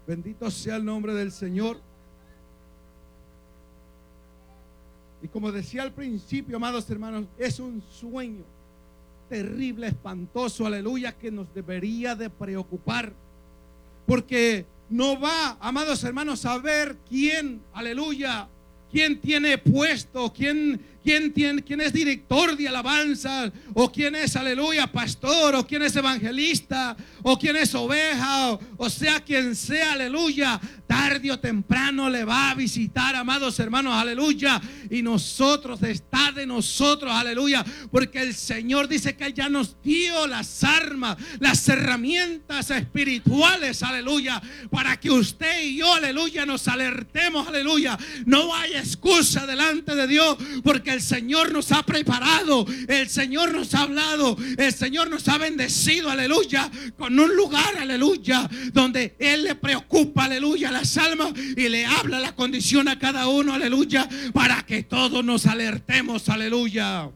Bendito sea el nombre del Señor. Y como decía al principio, amados hermanos, es un sueño terrible, espantoso, aleluya, que nos debería de preocupar. Porque no va, amados hermanos, a ver quién, aleluya, quién tiene puesto, quién es director de alabanza, o quién es, aleluya, pastor, o quién es evangelista, o quién es oveja, o sea quien sea, aleluya. Tarde o temprano le va a visitar, amados hermanos, aleluya. Y nosotros, está de nosotros, aleluya, porque el Señor dice que ya nos dio las armas, las herramientas espirituales, aleluya, para que usted y yo, aleluya, nos alertemos, aleluya. No hay excusa delante de Dios, porque el Señor nos ha preparado, el Señor nos ha hablado, el Señor nos ha bendecido, aleluya, con un lugar, aleluya, donde Él le preocupa, aleluya, las almas, y le habla la condición a cada uno, aleluya, para que todos nos alertemos, aleluya.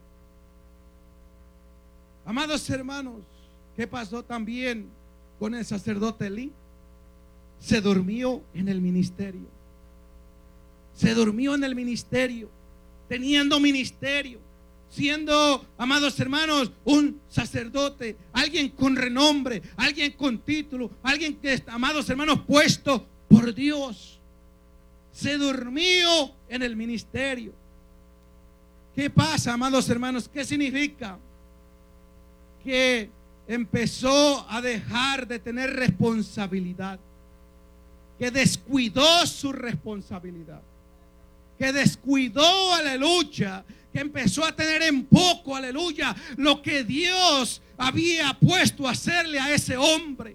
Amados hermanos, ¿qué pasó también con el sacerdote Elí? Se durmió en el ministerio. Se durmió en el ministerio, teniendo ministerio, siendo, amados hermanos, un sacerdote, alguien con renombre, alguien con título, alguien que está, amados hermanos, puesto por Dios. Se durmió en el ministerio. ¿Qué pasa, amados hermanos? ¿Qué significa? Que empezó a dejar de tener responsabilidad, que descuidó su responsabilidad, que descuidó, aleluya, que empezó a tener en poco, aleluya, lo que Dios había puesto a hacerle a ese hombre.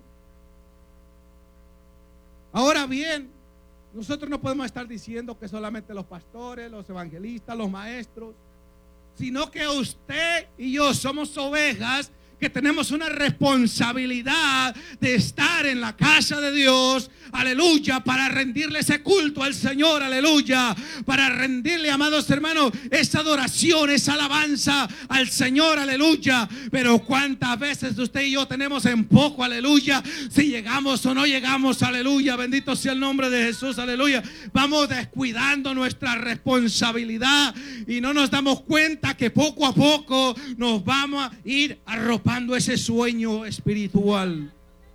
Ahora bien, nosotros no podemos estar diciendo que solamente los pastores, los evangelistas, los maestros, sino que usted y yo somos ovejas que tenemos una responsabilidad de estar en la casa de Dios, aleluya, para rendirle ese culto al Señor, aleluya, para rendirle, amados hermanos, esa adoración, esa alabanza al Señor, aleluya. Pero cuántas veces usted y yo tenemos en poco, aleluya, si llegamos o no llegamos, aleluya, bendito sea el nombre de Jesús, aleluya. Vamos descuidando nuestra responsabilidad y no nos damos cuenta que poco a poco nos vamos a ir arropando ese sueño espiritual.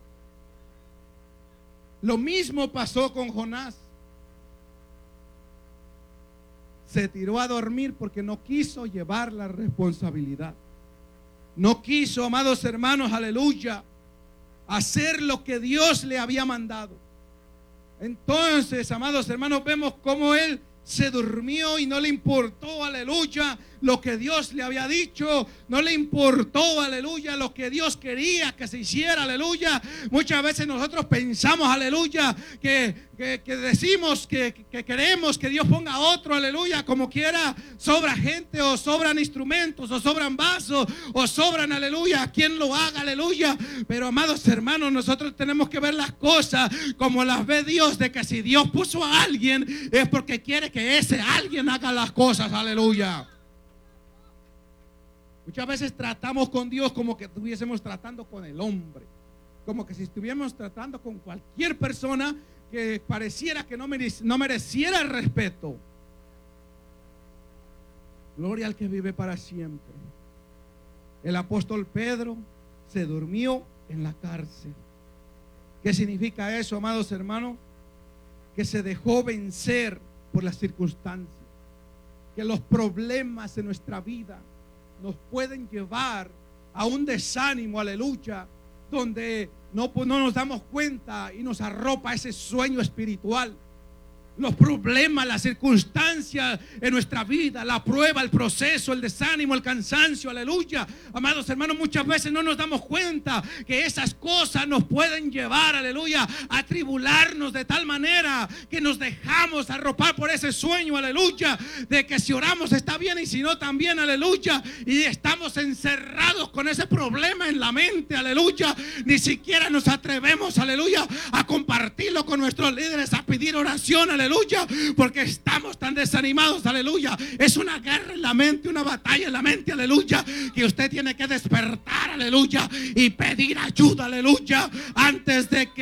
Lo mismo pasó con Jonás. Se tiró a dormir porque no quiso llevar la responsabilidad. No quiso, amados hermanos, aleluya, hacer lo que Dios le había mandado. Entonces, amados hermanos, vemos cómo él se durmió y no le importó, aleluya, lo que Dios le había dicho. No le importó, aleluya, lo que Dios quería que se hiciera, aleluya. Muchas veces nosotros pensamos, aleluya, que decimos que queremos que Dios ponga otro, aleluya, como quiera. Sobra gente, o sobran instrumentos, o sobran vasos, o sobran, aleluya, quien lo haga, aleluya. Pero, amados hermanos, nosotros tenemos que ver las cosas como las ve Dios, de que si Dios puso a alguien es porque quiere que ese alguien haga las cosas, aleluya. Muchas veces tratamos con Dios como que estuviésemos tratando con el hombre, como que si estuviéramos tratando con cualquier persona que pareciera que no mereciera el respeto. Gloria al que vive para siempre. El apóstol Pedro se durmió en la cárcel. ¿Qué significa eso, amados hermanos? Que se dejó vencer por las circunstancias, que los problemas de nuestra vida nos pueden llevar a un desánimo, aleluya, donde no nos damos cuenta y nos arropa ese sueño espiritual. Los problemas, las circunstancias en nuestra vida, la prueba, el proceso, el desánimo, el cansancio, aleluya. Amados hermanos, muchas veces no nos damos cuenta que esas cosas nos pueden llevar, aleluya, a tribularnos de tal manera que nos dejamos arropar por ese sueño, aleluya, de que si oramos está bien y si no también, aleluya, y estamos encerrados con ese problema en la mente, aleluya. Ni siquiera nos atrevemos, aleluya, a compartirlo con nuestros líderes, a pedir oración, aleluya, porque estamos tan desanimados, aleluya. Es una guerra en la mente, una batalla en la mente, aleluya, que usted tiene que despertar, aleluya, y pedir ayuda, aleluya, antes de que